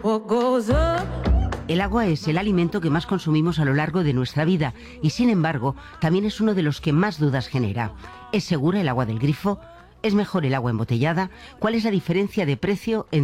El agua es el alimento que más consumimos a lo largo de nuestra vida y, sin embargo, también es uno de los que más dudas genera. ¿Es segura el agua del grifo? ¿Es mejor el agua embotellada? ¿Cuál es la diferencia de precio entre